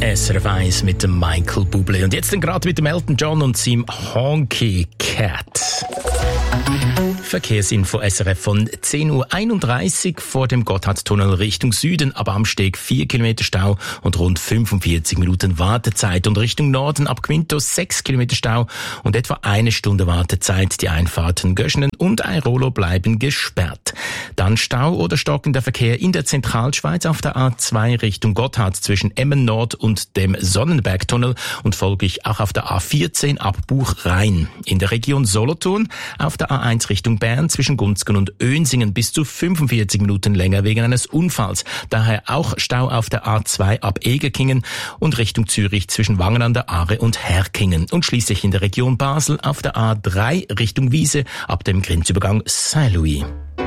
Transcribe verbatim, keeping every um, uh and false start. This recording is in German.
S R F eins mit dem Michael Bublé. Und jetzt gerade mit dem Elton John und seinem Honky Cat. Verkehrsinfo S R F von zehn Uhr einunddreißig vor dem Gotthardtunnel Richtung Süden, ab Amsteg vier Kilometer Stau und rund fünfundvierzig Minuten Wartezeit. Und Richtung Norden ab Quintos sechs Kilometer Stau und etwa eine Stunde Wartezeit. Die Einfahrten Göschenen und Airolo bleiben gesperrt. Dann Stau oder stockender Verkehr in der Zentralschweiz auf der A zwei Richtung Gotthard zwischen Emmen Nord und dem Sonnenbergtunnel und folglich auch auf der A vierzehn ab Buchrhein. In der Region Solothurn auf der A eins Richtung Bern zwischen Gunzgen und Önsingen bis zu fünfundvierzig Minuten länger wegen eines Unfalls. Daher auch Stau auf der A zwei ab Egerkingen und Richtung Zürich zwischen Wangen an der Aare und Herkingen. Und schließlich in der Region Basel auf der A drei Richtung Wiese ab dem Grenzübergang Saint-Louis.